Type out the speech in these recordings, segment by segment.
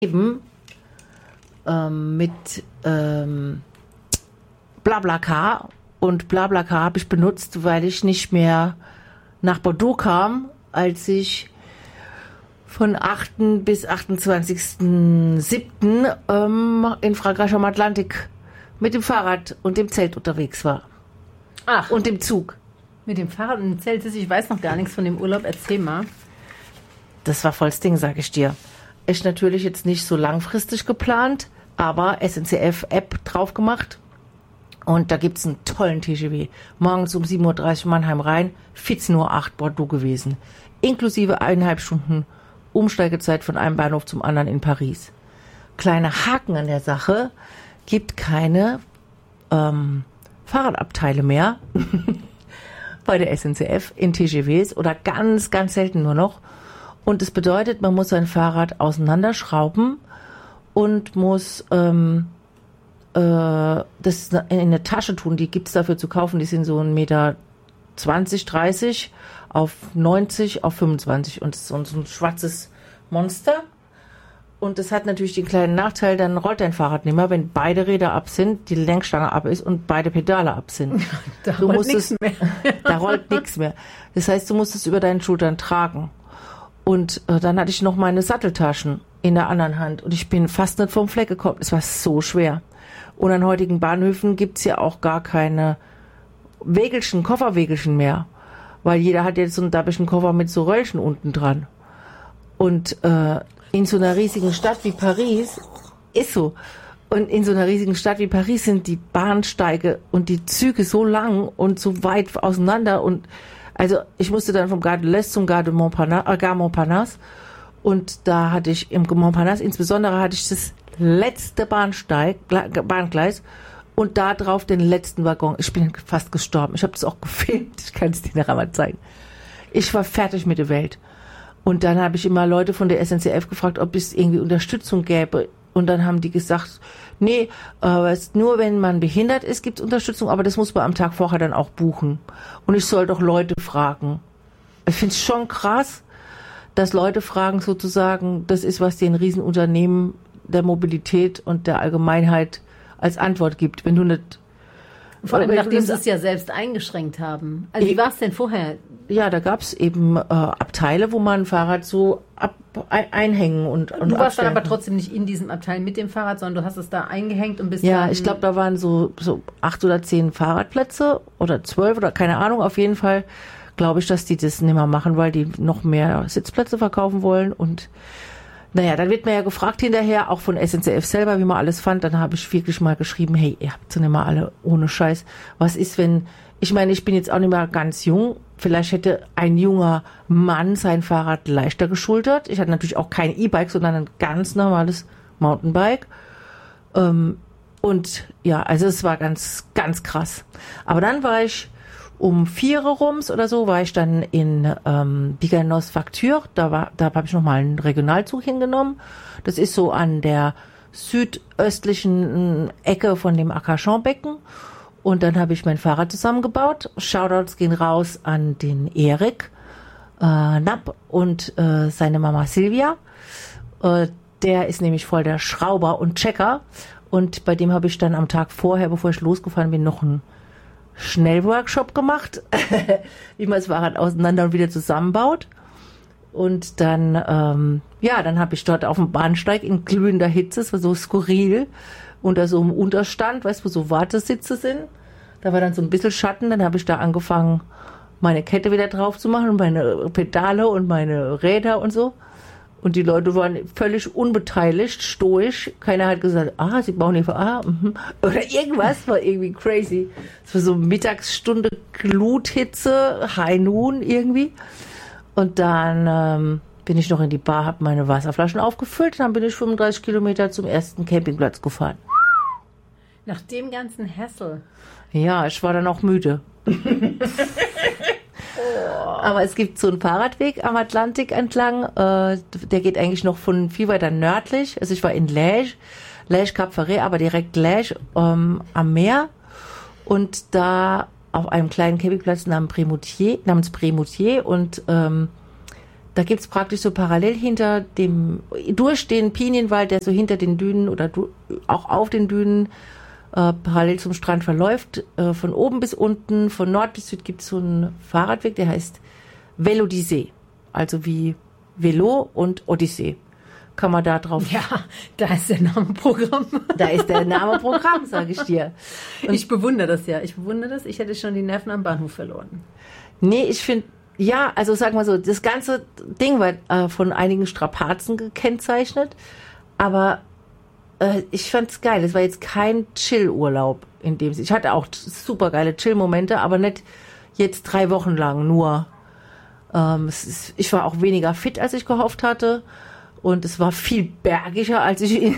Eben mit BlaBlaCar, und BlaBlaCar habe ich benutzt, weil ich nicht mehr nach Bordeaux kam, als ich von 8. bis 28.07. In Frankreich am Atlantik mit dem Fahrrad und dem Zelt unterwegs war. Ach, Und dem Zug. mit dem Fahrrad und dem Zelt. Ich weiß noch gar nichts von dem Urlaub. Erzähl mal. Das war volles Ding, sag ich dir. Ist natürlich jetzt nicht so langfristig geplant, aber SNCF-App drauf gemacht. Und da gibt's einen tollen TGV. Morgens um 7.30 Uhr Mannheim rein, 14.08 Uhr Bordeaux gewesen. Inklusive 1,5 Stunden Umsteigezeit von einem Bahnhof zum anderen in Paris. Kleiner Haken an der Sache, gibt keine Fahrradabteile mehr bei der SNCF in TGVs oder ganz, ganz selten nur noch. Und das bedeutet, man muss sein Fahrrad auseinanderschrauben und muss das in eine Tasche tun. Die gibt's dafür zu kaufen. Die sind so 1,20 Meter, 30 auf 90 auf 25 und so ein schwarzes Monster. Und das hat natürlich den kleinen Nachteil, dann rollt dein Fahrrad nicht mehr, wenn beide Räder ab sind, die Lenkstange ab ist und beide Pedale ab sind. Da rollt nichts mehr. Da rollt nichts mehr. Das heißt, du musst es über deinen Schultern tragen. Und dann hatte ich noch meine Satteltaschen in der anderen Hand und ich bin fast nicht vom Fleck gekommen. Es war so schwer. Und an heutigen Bahnhöfen gibt's ja auch gar keine Wägelchen, Kofferwägelchen mehr. Weil jeder hat jetzt so einen dappischen Koffer mit so Röllchen unten dran. Und in so einer riesigen Stadt wie Paris ist so. Und in so einer riesigen Stadt wie Paris sind die Bahnsteige und die Züge so lang und so weit auseinander. Und also ich musste dann vom Gare de l'Est zum Gare Montparnasse. Und da hatte ich im Montparnasse insbesondere hatte ich das letzte Bahngleis und da drauf den letzten Waggon. Ich bin fast gestorben. Ich habe das auch gefilmt. Ich kann es dir nachher mal zeigen. Ich war fertig mit der Welt. Und dann habe ich immer Leute von der SNCF gefragt, ob es irgendwie Unterstützung gäbe. Und dann haben die gesagt, nee, nur wenn man behindert ist, gibt es Unterstützung, aber das muss man am Tag vorher dann auch buchen. Und ich soll doch Leute fragen. Ich finde es schon krass, dass Leute fragen sozusagen, das ist, was den Riesenunternehmen der Mobilität und der Allgemeinheit als Antwort gibt. Wenn du nicht... Vor allem, nachdem sie es ja selbst eingeschränkt haben. Also wie war es denn vorher? Ja, da gab es eben Abteile, wo man ein Fahrrad so einhängen und Du warst dann aber trotzdem nicht in diesem Abteil mit dem Fahrrad, sondern du hast es da eingehängt und bist Ja, dann... ich glaube, da waren so 8 oder 10 Fahrradplätze oder 12 oder keine Ahnung. Auf jeden Fall glaube ich, dass die das nicht mehr machen, weil die noch mehr Sitzplätze verkaufen wollen. Und naja, dann wird mir ja gefragt hinterher, auch von SNCF selber, wie man alles fand. Dann habe ich wirklich mal geschrieben, hey, ihr habt so nicht mal alle ohne Scheiß. Was ist, wenn... Ich meine, ich bin jetzt auch nicht mehr ganz jung. Vielleicht hätte ein junger Mann sein Fahrrad leichter geschultert. Ich hatte natürlich auch kein E-Bike, sondern ein ganz normales Mountainbike. Und ja, also es war ganz, ganz krass. Aber dann war ich um 4 Uhr rums oder so, war ich dann in Biganos-Facture. Da habe ich nochmal einen Regionalzug hingenommen. Das ist so an der südöstlichen Ecke von dem Arcachon-Becken. Und dann habe ich mein Fahrrad zusammengebaut. Shoutouts gehen raus an den Erik Knapp und seine Mama Silvia. Der ist nämlich voll der Schrauber und Checker. Und bei dem habe ich dann am Tag vorher, bevor ich losgefahren bin, noch einen Schnellworkshop gemacht, wie man das Fahrrad auseinander und wieder zusammenbaut. Und dann, dann habe ich dort auf dem Bahnsteig in glühender Hitze, es war so skurril, unter so einem Unterstand, weißt du, wo so Wartesitze sind. Da war dann so ein bisschen Schatten, dann habe ich da angefangen, meine Kette wieder drauf zu machen und meine Pedale und meine Räder und so. Und die Leute waren völlig unbeteiligt, stoisch. Keiner hat gesagt, sie bauen hier, oder irgendwas, war irgendwie crazy. Es war so Mittagsstunde Gluthitze, High Noon irgendwie. Und dann bin ich noch in die Bar, habe meine Wasserflaschen aufgefüllt, dann bin ich 35 Kilometer zum ersten Campingplatz gefahren. Nach dem ganzen Hassel. Ja, ich war dann auch müde. Aber es gibt so einen Fahrradweg am Atlantik entlang, der geht eigentlich noch von viel weiter nördlich. Also ich war in Lège Cap Ferret, aber direkt Lège am Meer. Und da auf einem kleinen Campingplatz namens Prémoutier und da gibt's praktisch so parallel durch den Pinienwald, der so hinter den Dünen oder auch auf den Dünen parallel zum Strand verläuft, von oben bis unten, von Nord bis Süd gibt's so einen Fahrradweg, der heißt Vélodyssée, also wie Velo und Odyssee. Kann man da drauf... Ja, da ist der Name Programm. Da ist der Name Programm, sage ich dir. Und ich bewundere das ja. Ich hätte schon die Nerven am Bahnhof verloren. Nee, ich finde, ja, also sag mal so, das ganze Ding war von einigen Strapazen gekennzeichnet, aber ich fand's geil. Es war jetzt kein Chill-Urlaub in dem Sinne. Ich hatte auch super geile Chill-Momente, aber nicht jetzt 3 Wochen lang nur. Ich war auch weniger fit, als ich gehofft hatte. Und es war viel bergiger, als ich...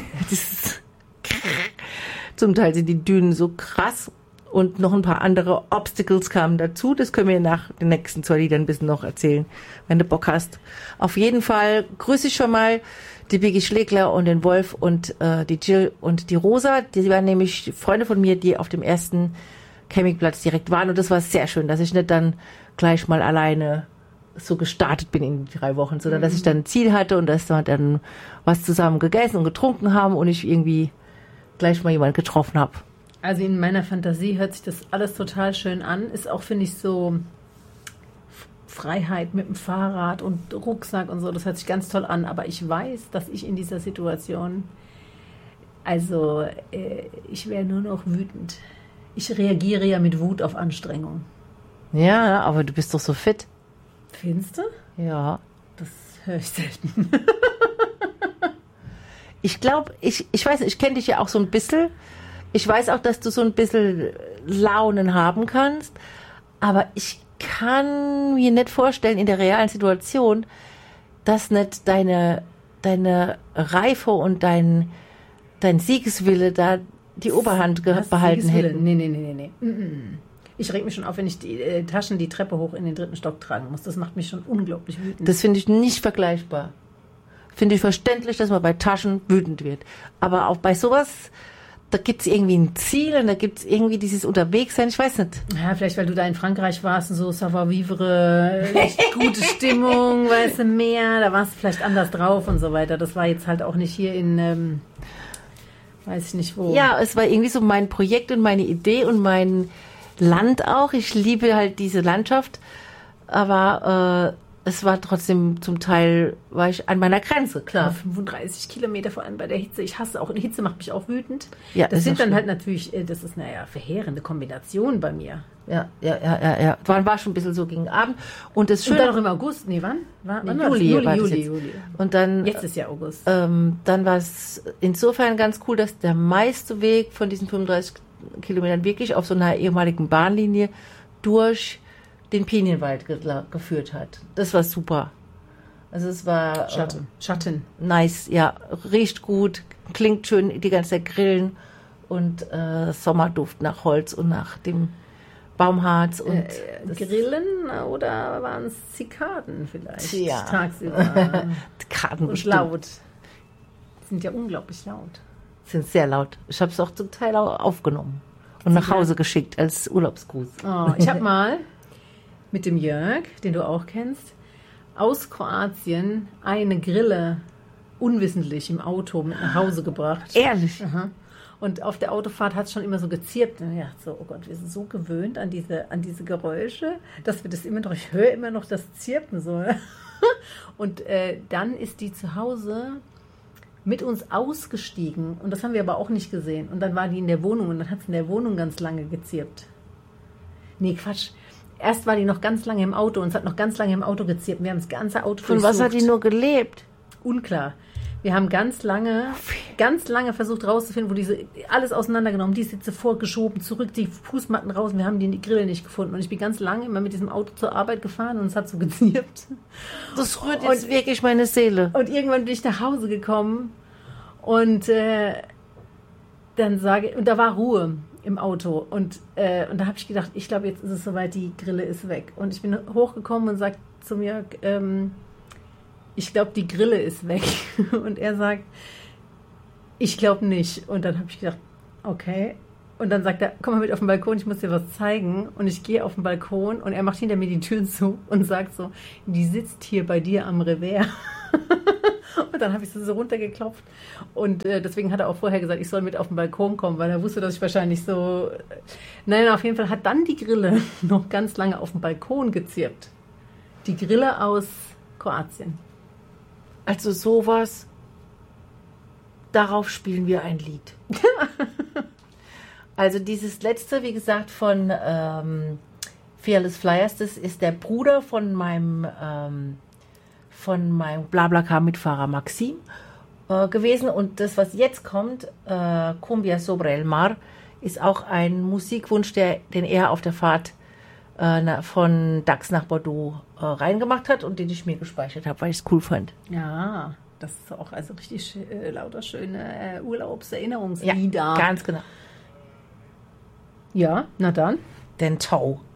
Zum Teil sind die Dünen so krass. Und noch ein paar andere Obstacles kamen dazu. Das können wir nach den nächsten 2 Liedern ein bisschen noch erzählen, wenn du Bock hast. Auf jeden Fall grüße ich schon mal die Biggie Schlegler und den Wolf und die Jill und die Rosa. Die waren nämlich Freunde von mir, die auf dem ersten Campingplatz direkt waren. Und das war sehr schön, dass ich nicht dann gleich mal alleine so gestartet bin in die 3 Wochen, sondern dass ich dann ein Ziel hatte und dass wir dann was zusammen gegessen und getrunken haben und ich irgendwie gleich mal jemanden getroffen habe. Also in meiner Fantasie hört sich das alles total schön an. Ist auch, finde ich, so Freiheit mit dem Fahrrad und Rucksack und so. Das hört sich ganz toll an. Aber ich weiß, dass ich in dieser Situation, also ich wäre nur noch wütend. Ich reagiere ja mit Wut auf Anstrengung. Ja, aber du bist doch so fit. Findest du? Ja. Das höre ich selten. Ich glaube, ich weiß nicht, ich kenne dich ja auch so ein bisschen. Ich weiß auch, dass du so ein bisschen Launen haben kannst. Aber ich kann mir nicht vorstellen, in der realen Situation, dass nicht deine Reife und dein Siegeswille da die Oberhand behalten hätten. Nee. Ich reg mich schon auf, wenn ich die Taschen die Treppe hoch in den 3. Stock tragen muss. Das macht mich schon unglaublich wütend. Das finde ich nicht vergleichbar. Finde ich verständlich, dass man bei Taschen wütend wird. Aber auch bei sowas, da gibt es irgendwie ein Ziel und da gibt es irgendwie dieses Unterwegssein. Ich weiß nicht. Ja, vielleicht, weil du da in Frankreich warst und so savoir-vivre, echt gute Stimmung, weißt du, Meer, da warst du vielleicht anders drauf und so weiter. Das war jetzt halt auch nicht hier in, weiß ich nicht wo. Ja, es war irgendwie so mein Projekt und meine Idee und mein Land auch. Ich liebe halt diese Landschaft, aber es war trotzdem zum Teil, war ich an meiner Grenze, klar. 35 Kilometer, vor allem bei der Hitze. Ich hasse auch, die Hitze macht mich auch wütend. Ja, das sind dann schlimm. Halt natürlich, das ist eine verheerende Kombination bei mir. Ja. War schon ein bisschen so gegen Abend. Und das Schöne. Und dann noch im August, wann? Juli. Und dann. Jetzt ist ja August. Dann war es insofern ganz cool, dass der meiste Weg von diesen 35 Kilometern wirklich auf so einer ehemaligen Bahnlinie durch den Pinienwald geführt hat. Das war super. Also es war Schatten. Nice, ja, riecht gut, klingt schön, die ganze Zeit grillen und Sommerduft nach Holz und nach dem Baumharz und Grillen oder waren es Zikaden vielleicht? Ja. Tagsüber. Zikaden und laut. Sind ja unglaublich laut. Sind sehr laut. Ich habe es auch zum Teil auch aufgenommen und nach Hause geschickt als Urlaubsgruß. Oh, ich habe mal mit dem Jörg, den du auch kennst, aus Kroatien eine Grille unwissentlich im Auto mit nach Hause gebracht. Ehrlich? Aha. Und auf der Autofahrt hat es schon immer so gezirpt. Ja, so, oh Gott, wir sind so gewöhnt an diese Geräusche, dass wir das immer noch, ich höre immer noch das Zirpen so. Und dann ist die zu Hause mit uns ausgestiegen und das haben wir aber auch nicht gesehen. Und dann war die in der Wohnung und dann hat es in der Wohnung ganz lange gezirpt. Nee, Quatsch. Erst war die noch ganz lange im Auto und es hat noch ganz lange im Auto gezirpt. Wir haben das ganze Auto Von was hat die nur gelebt? Unklar. Wir haben ganz lange versucht rauszufinden, wo alles auseinandergenommen, die Sitze vorgeschoben, zurück, die Fußmatten raus. Wir haben die Grille nicht gefunden. Und ich bin ganz lange immer mit diesem Auto zur Arbeit gefahren und es hat so gezirpt. Das rührt jetzt wirklich meine Seele. Und irgendwann bin ich nach Hause gekommen und dann und da war Ruhe im Auto. Und da habe ich gedacht, ich glaube, jetzt ist es soweit, die Grille ist weg. Und ich bin hochgekommen und sagte zu mir, ich glaube, die Grille ist weg. Und er sagt, ich glaube nicht. Und dann habe ich gedacht, okay. Und dann sagt er, komm mal mit auf den Balkon, ich muss dir was zeigen. Und ich gehe auf den Balkon und er macht hinter mir die Türen zu und sagt so, die sitzt hier bei dir am Revers. Und dann habe ich sie so runtergeklopft. Und deswegen hat er auch vorher gesagt, ich soll mit auf den Balkon kommen, weil er wusste, dass ich wahrscheinlich so... Nein, auf jeden Fall hat dann die Grille noch ganz lange auf dem Balkon gezirpt. Die Grille aus Kroatien. Also sowas, darauf spielen wir ein Lied. Also dieses letzte, wie gesagt, von Fearless Flyers, das ist der Bruder von meinem BlaBlaCar-Mitfahrer Maxim gewesen. Und das, was jetzt kommt, Cumbia sobre el Mar, ist auch ein Musikwunsch, den er auf der Fahrt von Dax nach Bordeaux reingemacht hat und den ich mir gespeichert habe, weil ich es cool fand. Ja, das ist auch also richtig lauter schöne Urlaubserinnerungslieder. Ja, ganz genau. Ja, na dann. Den Tau.